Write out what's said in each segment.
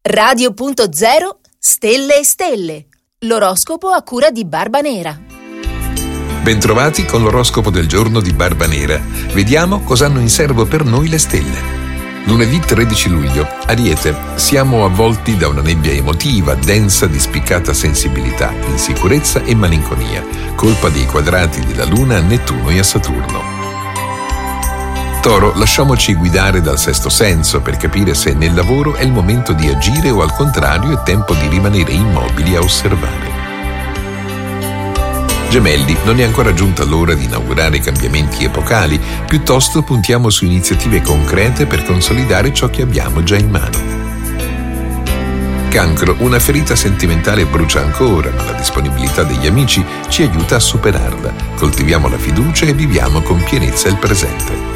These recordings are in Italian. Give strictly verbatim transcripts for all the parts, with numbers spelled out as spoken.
Radio punto zero Stelle e Stelle. L'oroscopo a cura di Barba Nera. Bentrovati con l'oroscopo del giorno di Barba Nera. Vediamo cosa hanno in serbo per noi le stelle. Lunedì tredici luglio, Ariete, siamo avvolti da una nebbia emotiva, densa di spiccata sensibilità, insicurezza e malinconia, colpa dei quadrati della Luna a Nettuno e a Saturno. Toro, lasciamoci guidare dal sesto senso per capire se nel lavoro è il momento di agire o al contrario è tempo di rimanere immobili a osservare. Gemelli, non è ancora giunta l'ora di inaugurare cambiamenti epocali, piuttosto puntiamo su iniziative concrete per consolidare ciò che abbiamo già in mano. Cancro, una ferita sentimentale brucia ancora, ma la disponibilità degli amici ci aiuta a superarla. Coltiviamo la fiducia e viviamo con pienezza il presente.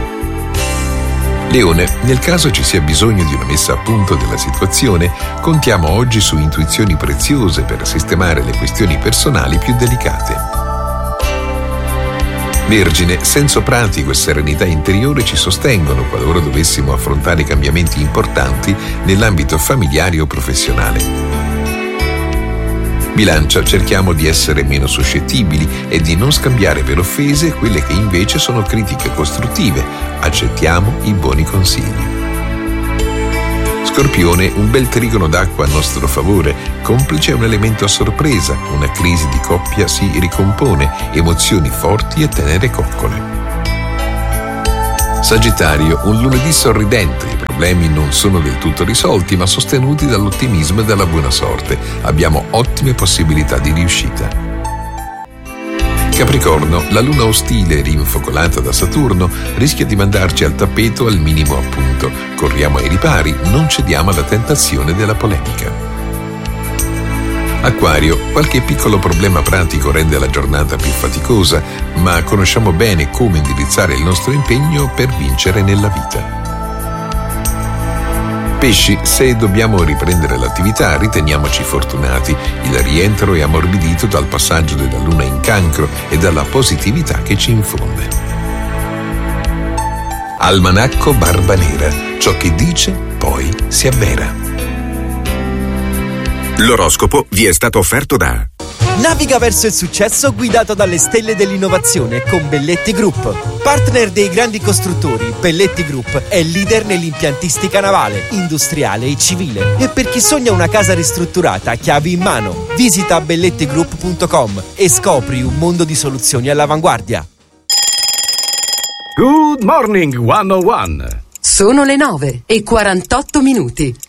Leone, nel caso ci sia bisogno di una messa a punto della situazione, contiamo oggi su intuizioni preziose per sistemare le questioni personali più delicate. Vergine, senso pratico e serenità interiore ci sostengono qualora dovessimo affrontare cambiamenti importanti nell'ambito familiare o professionale. Bilancia, cerchiamo di essere meno suscettibili e di non scambiare per offese quelle che invece sono critiche costruttive. Accettiamo i buoni consigli. Scorpione, un bel trigono d'acqua a nostro favore, complice un elemento a sorpresa, una crisi di coppia si ricompone, emozioni forti e tenere coccole. Sagittario, un lunedì sorridente, i problemi non sono del tutto risolti ma sostenuti dall'ottimismo e dalla buona sorte. Abbiamo ottime possibilità di riuscita. Capricorno, la luna ostile rinfocolata da Saturno rischia di mandarci al tappeto al minimo appunto. Corriamo ai ripari, non cediamo alla tentazione della polemica. Acquario, qualche piccolo problema pratico rende la giornata più faticosa, ma conosciamo bene come indirizzare il nostro impegno per vincere nella vita. Pesci, se dobbiamo riprendere l'attività, riteniamoci fortunati. Il rientro è ammorbidito dal passaggio della Luna in Cancro e dalla positività che ci infonde. Almanacco Barba Nera, ciò che dice poi si avvera. L'oroscopo vi è stato offerto da... Naviga verso il successo guidato dalle stelle dell'innovazione con Belletti Group. Partner dei grandi costruttori, Belletti Group è leader nell'impiantistica navale, industriale e civile. E per chi sogna una casa ristrutturata a chiavi in mano, visita belletti group punto com e scopri un mondo di soluzioni all'avanguardia. Good morning, one oh one. Sono le nove e quarantotto minuti.